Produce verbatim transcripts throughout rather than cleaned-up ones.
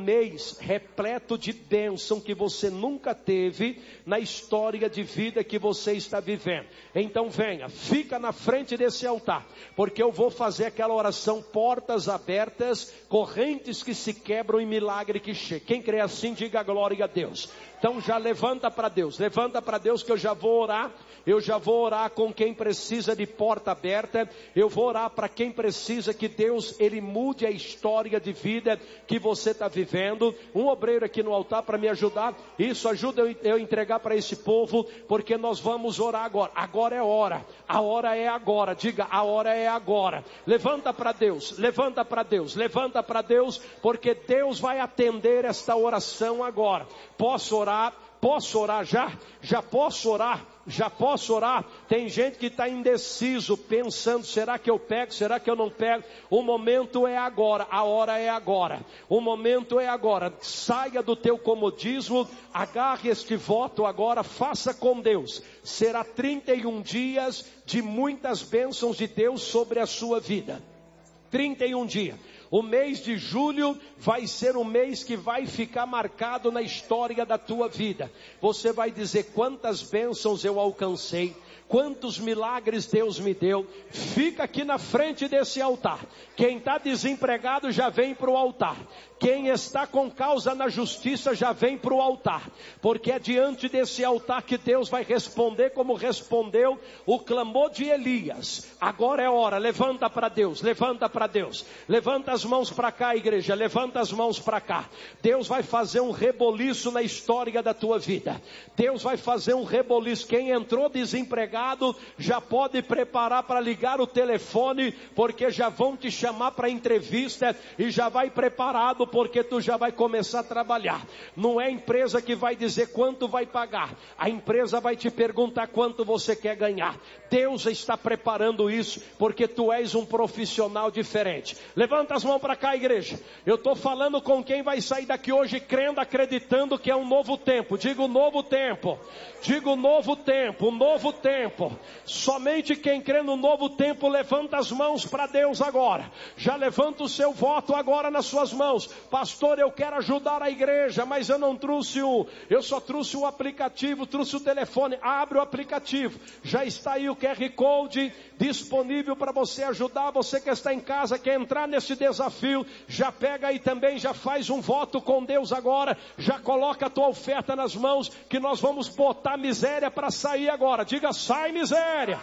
mês repleto de bênção que você nunca teve na história de vida que você está vivendo. Então venha, fica na frente desse altar, porque eu vou fazer aquela oração, portas abertas, correntes que se quebram e milagre que chega. Quem crê assim, diga glória a Deus. Então já levanta para Deus, levanta para Deus que eu já vou orar, eu já vou orar com quem precisa de porta aberta, eu vou orar para quem precisa que Deus, Ele mude a história de vida que você está vivendo. Um obreiro aqui no altar para me ajudar, isso ajuda eu, eu entregar para esse povo, porque nós vamos orar agora, agora é hora, a hora é agora, diga a hora é agora, levanta para Deus, levanta para Deus, levanta para Deus, porque Deus vai atender esta oração agora. Posso orar? Posso orar já? Já posso orar? Já posso orar? Tem gente que está indeciso, pensando, será que eu pego, será que eu não pego? O momento é agora, a hora é agora, o momento é agora. Saia do teu comodismo, agarre este voto agora, faça com Deus. Será trinta e um dias de muitas bênçãos de Deus sobre a sua vida. trinta e um dias. O mês de julho vai ser um mês que vai ficar marcado na história da tua vida. Você vai dizer quantas bênçãos eu alcancei, quantos milagres Deus me deu. Fica aqui na frente desse altar. Quem está desempregado já vem para o altar. Quem está com causa na justiça já vem para o altar, porque é diante desse altar que Deus vai responder como respondeu o clamor de Elias. Agora é hora, levanta para Deus, levanta para Deus, levanta as mãos para cá, igreja, levanta as mãos para cá. Deus vai fazer um reboliço na história da tua vida. Deus vai fazer um reboliço. Quem entrou desempregado já pode preparar para ligar o telefone, porque já vão te chamar para entrevista e já vai preparado, porque tu já vai começar a trabalhar. Não é a empresa que vai dizer quanto vai pagar, a empresa vai te perguntar quanto você quer ganhar. Deus está preparando isso, porque tu és um profissional diferente. Levanta as mãos para cá, igreja. Eu estou falando com quem vai sair daqui hoje crendo, acreditando que é um novo tempo. Digo novo tempo, digo novo tempo, um novo tempo. Somente quem crê no novo tempo levanta as mãos para Deus agora. Já levanta o seu voto agora nas suas mãos. Pastor, eu quero ajudar a igreja, mas eu não trouxe o, eu só trouxe o aplicativo, trouxe o telefone. Abre o aplicativo, já está aí o Q R Code disponível para você ajudar. Você que está em casa, quer entrar nesse desafio, já pega aí também, já faz um voto com Deus agora, já coloca a tua oferta nas mãos, que nós vamos botar miséria para sair agora. Diga sai miséria,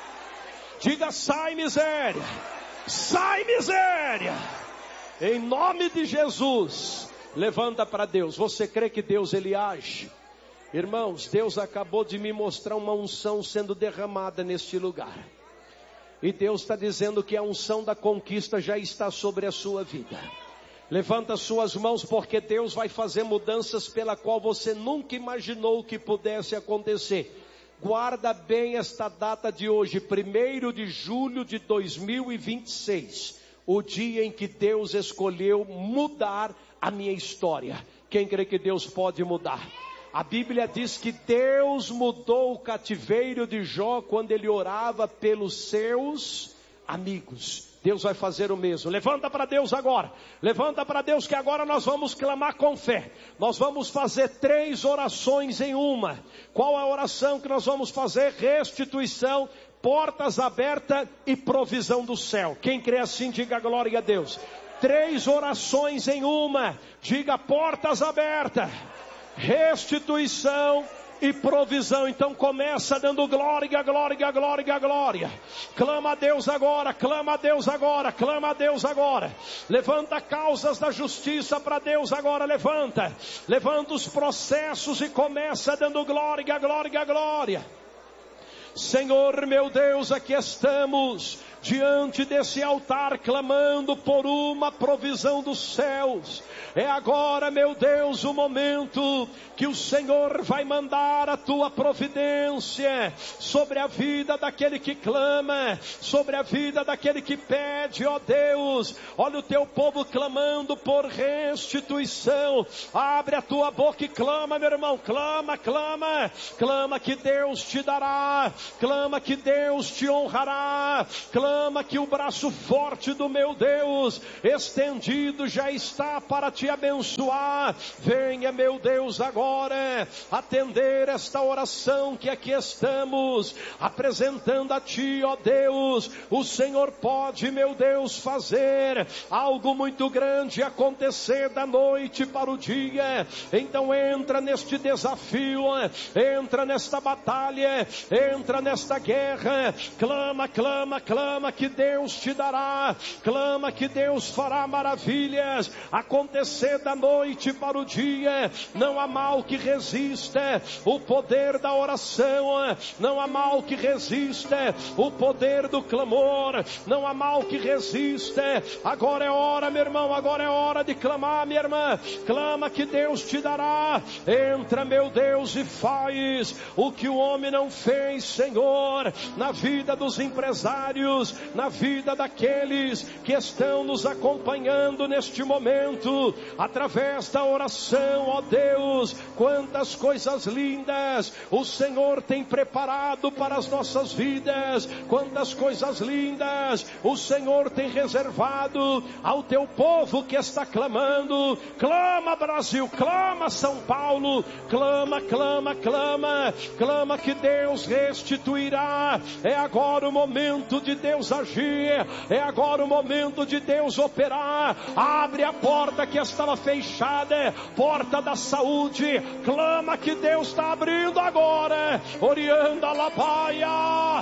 diga sai miséria, sai miséria. Em nome de Jesus, levanta para Deus. Você crê que Deus ele age? Irmãos, Deus acabou de me mostrar uma unção sendo derramada neste lugar. E Deus está dizendo que a unção da conquista já está sobre a sua vida. Levanta suas mãos, porque Deus vai fazer mudanças pela qual você nunca imaginou que pudesse acontecer. Guarda bem esta data de hoje, primeiro de julho de dois mil e vinte e seis. O dia em que Deus escolheu mudar a minha história. Quem crê que Deus pode mudar? A Bíblia diz que Deus mudou o cativeiro de Jó quando ele orava pelos seus amigos. Deus vai fazer o mesmo. Levanta para Deus agora. Levanta para Deus, que agora nós vamos clamar com fé. Nós vamos fazer três orações em uma. Qual a oração que nós vamos fazer? Restituição, portas abertas e provisão do céu. Quem crê assim, diga glória a Deus. Três orações em uma. Diga portas abertas, restituição e provisão. Então começa dando glória, glória, glória, glória. Clama a Deus agora, clama a Deus agora, clama a Deus agora. Levanta causas da justiça para Deus agora, levanta. Levanta os processos e começa dando glória, glória, glória. Senhor meu Deus, aqui estamos diante desse altar, clamando por uma provisão dos céus. É agora, meu Deus, o momento que o Senhor vai mandar a tua providência sobre a vida daquele que clama, sobre a vida daquele que pede, ó Deus. Olha o teu povo clamando por restituição. Abre a tua boca e clama, meu irmão, clama, clama, clama que Deus te dará clama que Deus te honrará, clama que o braço forte do meu Deus estendido já está para te abençoar. Venha, meu Deus, agora atender esta oração que aqui estamos apresentando a ti, ó Deus. O Senhor pode, meu Deus, fazer algo muito grande acontecer da noite para o dia. Então entra neste desafio, entra nesta batalha, entra nesta guerra, clama, clama, clama que Deus te dará, clama que Deus fará maravilhas acontecer da noite para o dia. Não há mal que resista o poder da oração, não há mal que resista o poder do clamor, não há mal que resista. Agora é hora, meu irmão, agora é hora de clamar, minha irmã, clama que Deus te dará. Entra, meu Deus, e faz o que o homem não fez, Senhor, na vida dos empresários, na vida daqueles que estão nos acompanhando neste momento, através da oração, ó Deus. Quantas coisas lindas o Senhor tem preparado para as nossas vidas, quantas coisas lindas o Senhor tem reservado ao teu povo que está clamando. Clama, Brasil, clama, São Paulo, clama, clama, clama, clama que Deus restituirá. É agora o momento de Deus agir, é agora o momento de Deus operar. Abre a porta que estava fechada, porta da saúde, clama que Deus está abrindo agora. Orianda Labaia,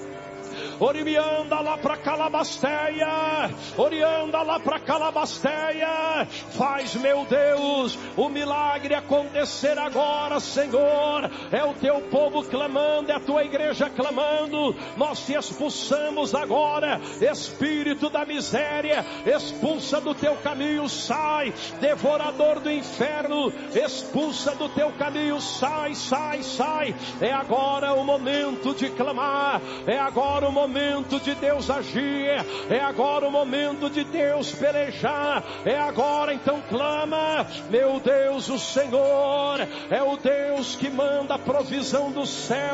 Orianda lá para Calabasteia, Orianda lá para Calabasteia. Faz, meu Deus, o milagre acontecer agora, Senhor. É o teu povo clamando, é a tua igreja clamando. Nós te expulsamos agora, espírito da miséria, expulsa do teu caminho, sai. Devorador do inferno, expulsa do teu caminho, sai, sai, sai. É agora o momento de clamar, é agora o momento de Deus agir, é agora o momento de Deus pelejar, é agora. Então clama, meu Deus, o Senhor é o Deus que manda a provisão do céu.